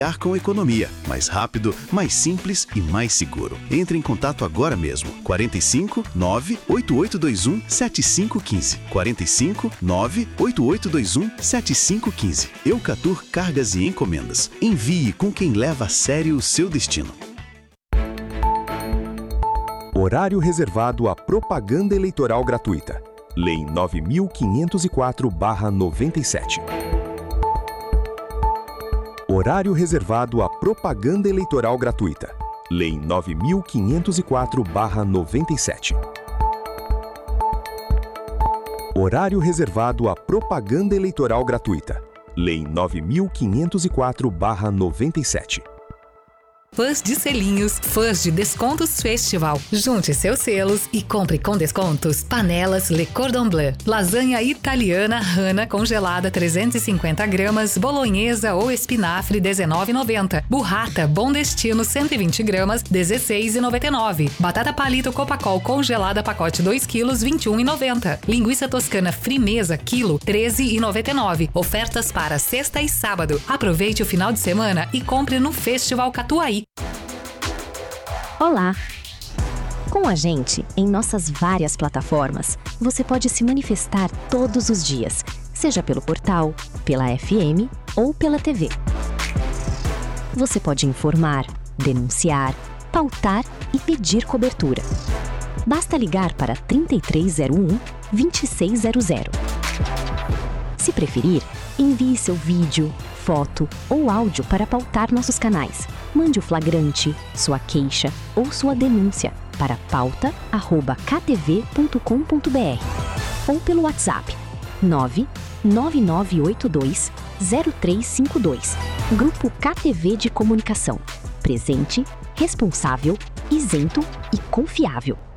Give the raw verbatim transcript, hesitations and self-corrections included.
com economia, mais rápido, mais simples e mais seguro. Entre em contato agora mesmo. quarenta e cinco, nove, oito oito dois um, sete cinco um cinco. quarenta e cinco, nove, oito oito dois um, sete cinco um cinco. Eucatur Cargas e Encomendas. Envie com quem leva a sério o seu destino. Horário reservado à propaganda eleitoral gratuita. Lei nove mil quinhentos e quatro barra noventa e sete. Horário reservado à propaganda eleitoral gratuita. Lei nove mil quinhentos e quatro barra noventa e sete. Horário reservado à propaganda eleitoral gratuita. Lei nove mil quinhentos e quatro barra noventa e sete. Fãs de selinhos, fãs de Descontos Festival. Junte seus selos e compre com descontos. Panelas Le Cordon Bleu. Lasanha italiana Rana congelada trezentos e cinquenta gramas. Bolonhesa ou espinafre dezenove reais e noventa centavos. Burrata Bom Destino cento e vinte gramas dezesseis reais e noventa e nove centavos. Batata palito Copacol congelada pacote dois quilos vinte e um reais e noventa centavos. Linguiça toscana Frimeza quilo treze reais e noventa e nove centavos. Ofertas para sexta e sábado. Aproveite o final de semana e compre no Festival Catuaí. Olá! Com a gente, em nossas várias plataformas, você pode se manifestar todos os dias, seja pelo portal, pela F M ou pela T V. Você pode informar, denunciar, pautar e pedir cobertura. Basta ligar para trinta e três zero um, vinte e seis zero zero. Se preferir, envie seu vídeo, foto ou áudio para pautar nossos canais. Mande o flagrante, sua queixa ou sua denúncia para pauta arroba k t v ponto com ponto b r ou pelo WhatsApp nove nove nove oito dois zero três cinco dois. Grupo K T V de Comunicação. Presente, responsável, isento e confiável.